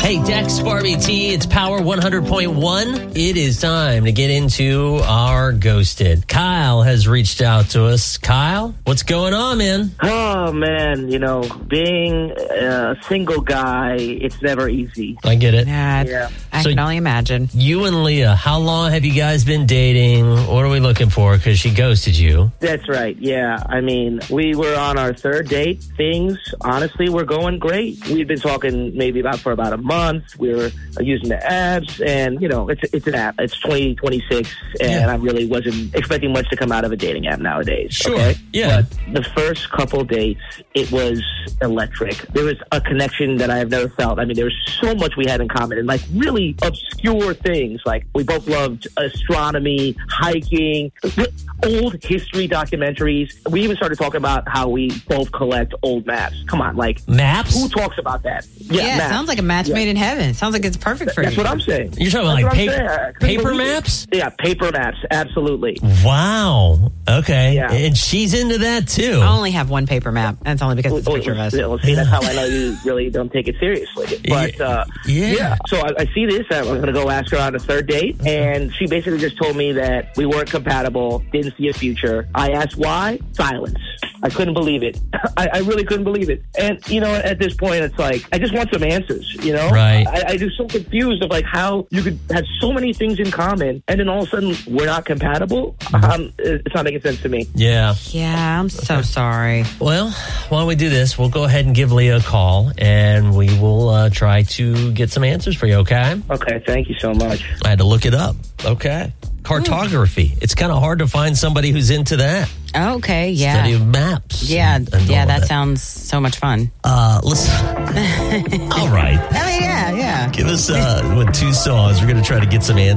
Hey, Dex, Barbie T, it's Power 100.1. It is time to get into our Ghosted. Kyle has reached out to us. Kyle, what's going on, man? Oh, man, being a single guy, it's never easy. I get it. Yeah. I can only imagine. You and Leah, how long have you guys been dating? What are we looking for? Because she ghosted you. That's right, yeah. I mean, we were on our third date. Things, honestly, were going great. We've been talking maybe for about a month. We were using the apps, and, it's an app. It's 2026, and I really wasn't expecting much to come out of a dating app nowadays. Sure, okay? yeah. But the first couple dates, it was electric. There was a connection that I have never felt. I mean, there was so much we had in common, and really obscure things. Like, we both loved astronomy, hiking, old history documentaries. We even started talking about how we both collect old maps. Come on, maps? Who talks about that? Yeah, it sounds like a match made in heaven. Sounds like it's perfect for you. That's what I'm saying. You're talking about paper maps? Yeah, paper maps, absolutely. Wow. Okay. Yeah. And she's into that too. I only have one paper map. That's only because it's a picture of us. See, that's how I know you really don't take it seriously. But, yeah. So I see this. I'm going to go ask her on a third date, and she basically just told me that we weren't compatible, didn't see a future. I asked why. Silence. I couldn't believe it. I really couldn't believe it. And, at this point, it's like, I just want some answers, Right. I just so confused of how you could have so many things in common, and then all of a sudden we're not compatible. It's not making sense to me. Yeah. Yeah, I'm so sorry. Well, why don't we do this? We'll go ahead and give Leah a call, and we will try to get some answers for you, okay? Okay, thank you so much. I had to look it up. Okay. Cartography. It's kind of hard to find somebody who's into that. Okay, yeah. Study of maps. Yeah, and all that sounds so much fun. Listen. All right. I mean, yeah. Give us with two songs. We're going to try to get some answers.